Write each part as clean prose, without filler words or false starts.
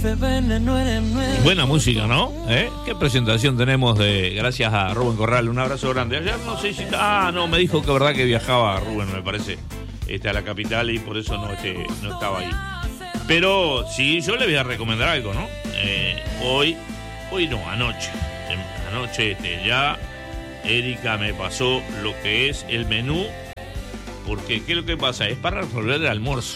Buena música, ¿no? ¿Qué presentación tenemos gracias a Rubén Corral? Un abrazo grande. Ayer no sé si... no, me dijo que verdad que viajaba Rubén, me parece, a la capital y por eso no estaba ahí. Pero sí, yo le voy a recomendar algo, ¿no? Hoy no, anoche. Anoche ya Erika me pasó lo que es el menú, porque ¿qué es lo que pasa? Es para resolver el almuerzo.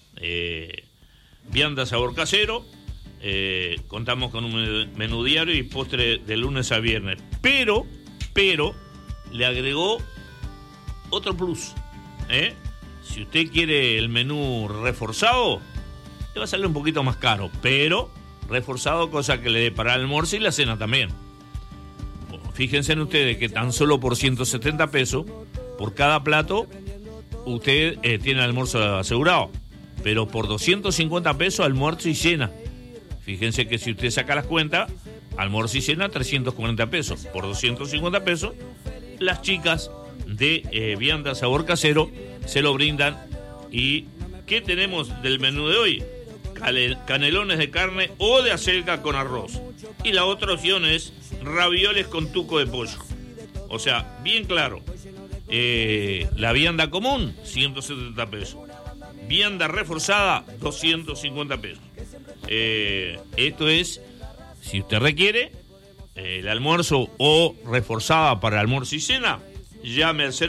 Vianda sabor casero, contamos con un menú diario y postre de lunes a viernes, pero le agregó otro plus. Si usted quiere el menú reforzado, le va a salir un poquito más caro, pero reforzado, cosa que le dé para el almuerzo y la cena también. Fíjense en ustedes que tan solo por 170 pesos por cada plato usted tiene el almuerzo asegurado, pero por 250 pesos almuerzo y cena. Fíjense que si usted saca las cuentas, almuerzo y cena 340 pesos. Por 250 pesos las chicas de Vianda Sabor Casero se lo brindan. ¿Y qué tenemos del menú de hoy? Canelones de carne o de acelga con arroz. Y la otra opción es ravioles con tuco de pollo. O sea, bien claro, la vianda común 170 pesos, vianda reforzada 250 pesos. Esto es, si usted requiere el almuerzo o reforzada para almuerzo y cena, llame al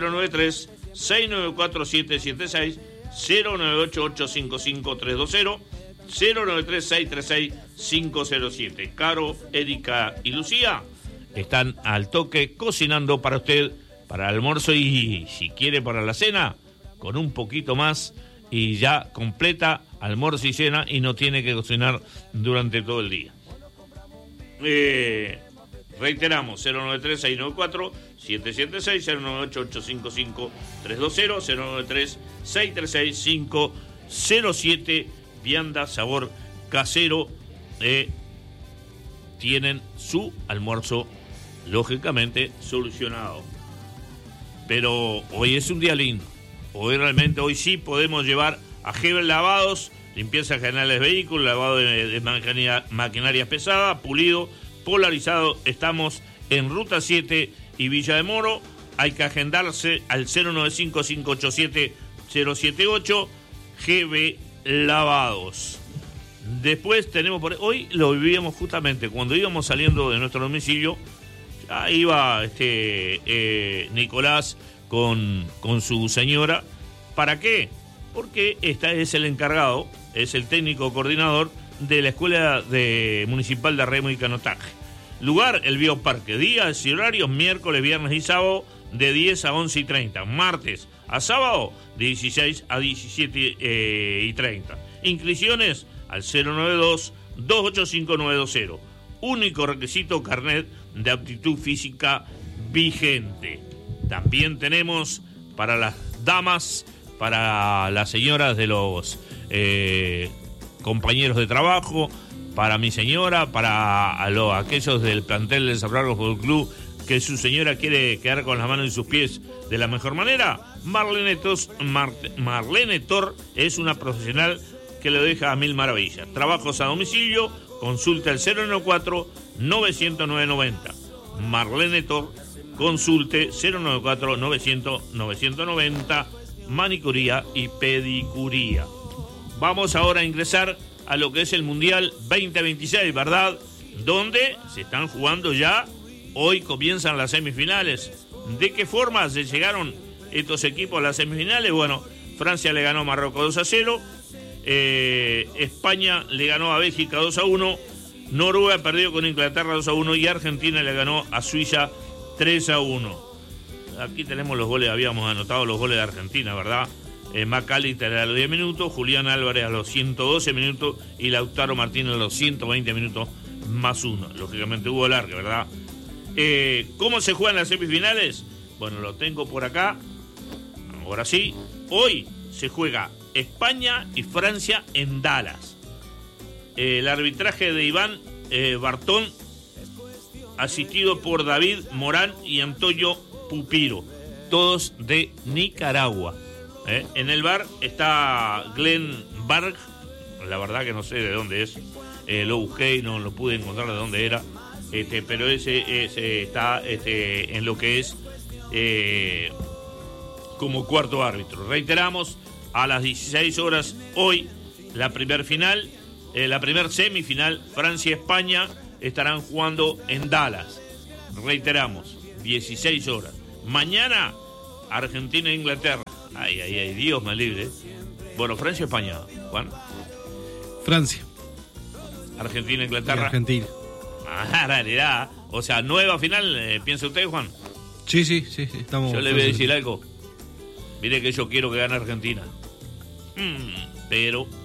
093-694-776, 098-855-320, 093-636-507. Caro, Erika y Lucía están al toque cocinando para usted, para el almuerzo y si quiere para la cena, con un poquito más y ya completa almuerzo y cena y no tiene que durante todo el día. Reiteramos, 093-694-776, 098-855-320, 093-636-507. Vianda Sabor Casero. Tienen su almuerzo lógicamente solucionado. Pero hoy es un día lindo. Hoy sí podemos llevar a Hebel Lavados, limpieza general de vehículos, lavado de maquinaria pesada, pulido, polarizado. Estamos en Ruta 7 y Villa de Moro. Hay que agendarse al 095-587-078. GB Lavados. Después tenemos hoy lo vivíamos justamente cuando íbamos saliendo de nuestro domicilio. Ya iba Nicolás con su señora. ¿Para qué? Porque es el encargado, es el técnico coordinador de la Escuela Municipal de Remo y Canotaje. Lugar, el Bioparque. Días y horarios, miércoles, viernes y sábado, de 10 a 11 y 30. Martes a sábado, de 16 a 17 y 30. Inscripciones al 092-285-920. Único requisito, carnet de aptitud física vigente. También tenemos para las damas, para las señoras de los compañeros de trabajo, para mi señora, para aquellos del plantel del Cerrado Fútbol Club, que su señora quiere quedar con las manos en sus pies de la mejor manera. Marlene Tor es una profesional que le deja a mil maravillas. Trabajos a domicilio, consulte al 094-900-990. Marlene Tor, consulte 094-900-990, manicuría y pedicuría. Vamos ahora a ingresar a lo que es el Mundial 2026, ¿verdad? Donde se están jugando ya, hoy comienzan las semifinales. ¿De qué forma se llegaron estos equipos a las semifinales? Bueno, Francia le ganó a Marruecos 2-0, España le ganó a Bélgica 2-1, Noruega perdió con Inglaterra 2-1 y Argentina le ganó a Suiza 3-1. Aquí tenemos los goles, habíamos anotado los goles de Argentina, ¿verdad? McAllister a los 10 minutos, Julián Álvarez a los 112 minutos y Lautaro Martínez a los 120 minutos más uno. Lógicamente hubo largue, ¿verdad? ¿Cómo se juegan las semifinales? Bueno, lo tengo por acá. Ahora sí, hoy se juega España y Francia en Dallas. El arbitraje de Iván Bartón, asistido por David Morán y Antonio Pupiro, todos de Nicaragua. En el bar está Glenn Barg, la verdad que no sé de dónde es. lo busqué y no lo pude encontrar de dónde era, pero ese está en lo que es como cuarto árbitro. Reiteramos, a las 16 horas hoy, la primer semifinal, Francia-España, estarán jugando en Dallas. Reiteramos, 16 horas. Mañana, Argentina-Inglaterra. Ay, Dios me libre. Bueno, Francia-España, Juan. Francia. Argentina-Inglaterra. Argentina. Realidad. O sea, nueva final, ¿piensa usted, Juan? Sí, estamos. Yo le voy a decir algo. Mire que yo quiero que gane Argentina. Pero.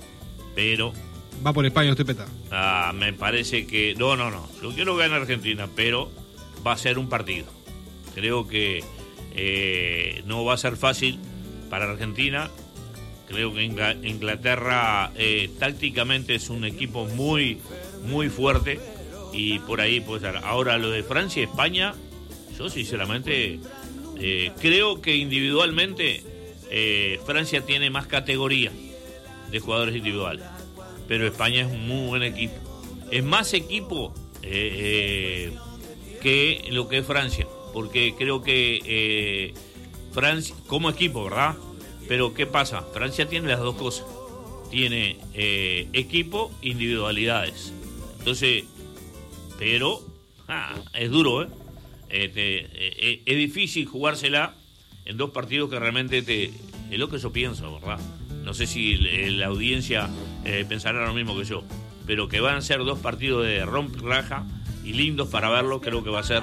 Va por España usted, Peta. Me parece que. No. Yo quiero que gane Argentina, pero va a ser un partido. Creo que no va a ser fácil para Argentina. Creo que Inglaterra tácticamente es un equipo muy, muy fuerte. Y por ahí puede estar. Ahora, lo de Francia y España, yo sinceramente creo que individualmente Francia tiene más categoría de jugadores individuales, pero España es un muy buen equipo, es más equipo que lo que es Francia, porque creo que Francia como equipo, ¿verdad? Pero ¿qué pasa? Francia tiene las dos cosas, tiene equipo, individualidades, entonces, pero es duro, es difícil jugársela en dos partidos que realmente es lo que yo pienso, ¿verdad? No sé si la audiencia pensará lo mismo que yo, pero que van a ser dos partidos de rompe-raja y lindos para verlo. Creo que va a ser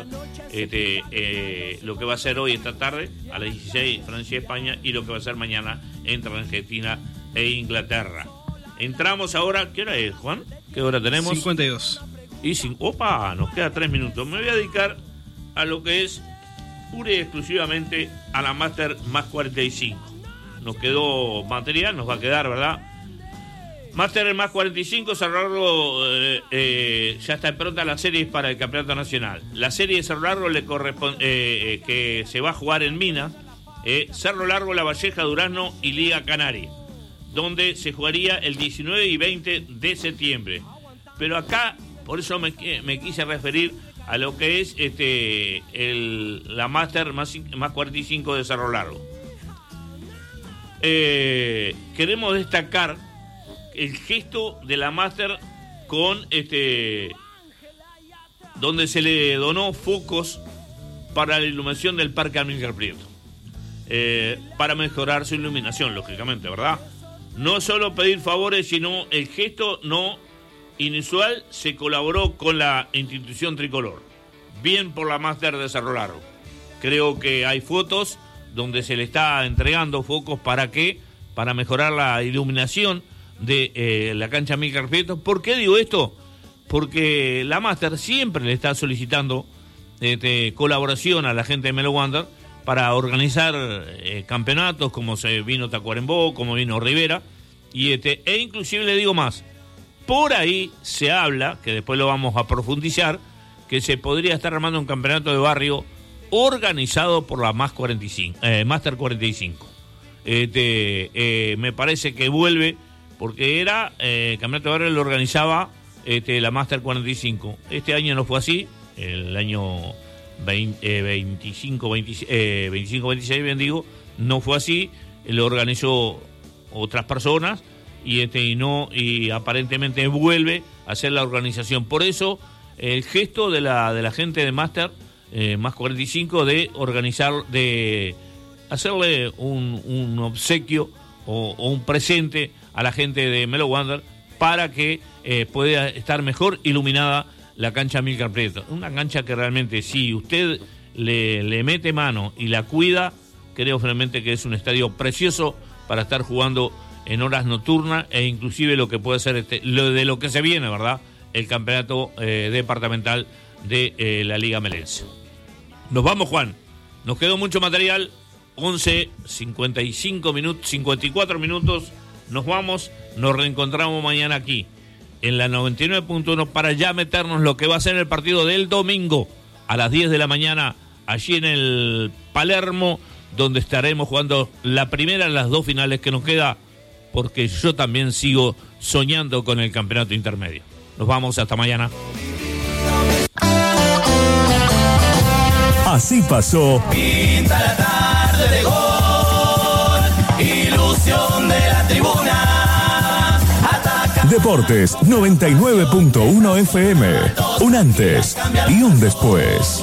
lo que va a ser hoy esta tarde a las 16 Francia-España y lo que va a ser mañana entre Argentina e Inglaterra. Entramos ahora, ¿qué hora es, Juan? ¿Qué hora tenemos? 52. Opa, nos queda 3 minutos. Me voy a dedicar a lo que es pura y exclusivamente a la Master más 45. Nos quedó material, nos va a quedar, ¿verdad? Master más 45, Cerro Largo, ya está pronta la serie para el Campeonato Nacional. La serie de Cerro Largo le corresponde, que se va a jugar en Minas, Cerro Largo, La Valleja, Durazno y Liga Canaria, donde se jugaría el 19 y 20 de septiembre. Pero acá, por eso me quise referir a lo que es la Master más 45 de Cerro Largo. Queremos destacar el gesto de la Master con donde se le donó focos para la iluminación del Parque Amílcar Prieto, para mejorar su iluminación, lógicamente, ¿verdad? No solo pedir favores, sino el gesto no inusual se colaboró con la institución tricolor. Bien por la Master de Cerro Largo. Creo que hay fotos donde se le está entregando focos para mejorar la iluminación de la cancha Amílcar Prieto. ¿Por qué digo esto? Porque la Master siempre le está solicitando colaboración a la gente de Melo Wander para organizar campeonatos, como se vino Tacuarembó, como vino Rivera, e inclusive le digo más, por ahí se habla, que después lo vamos a profundizar, que se podría estar armando un campeonato de barrio organizado por la Master 45. Me parece que vuelve, porque era campeonato de barrio lo organizaba la Master 45. Este año no fue así, el año 25-26, bien digo, no fue así, lo organizó otras personas y aparentemente vuelve a hacer la organización. Por eso el gesto de la gente de Master más 45 de organizar, de hacerle un obsequio o un presente a la gente de Melo Wander para que pueda estar mejor iluminada la cancha Amílcar Prieto. Una cancha que realmente, si usted le mete mano y la cuida, creo realmente que es un estadio precioso para estar jugando en horas nocturnas e inclusive lo que puede ser lo que se viene, ¿verdad? El campeonato departamental de la Liga Melense. Nos vamos, Juan. Nos quedó mucho material. 54 minutos. Nos vamos. Nos reencontramos mañana aquí en la 99.1 para ya meternos lo que va a ser el partido del domingo a las 10 de la mañana allí en el Palermo, donde estaremos jugando la primera de las dos finales que nos queda porque yo también sigo soñando con el campeonato intermedio. Nos vamos, hasta mañana. Así pasó. Pinta la tarde de gol, ilusión de la tribuna. Ataca. Deportes 99.1 FM. Un antes y un después.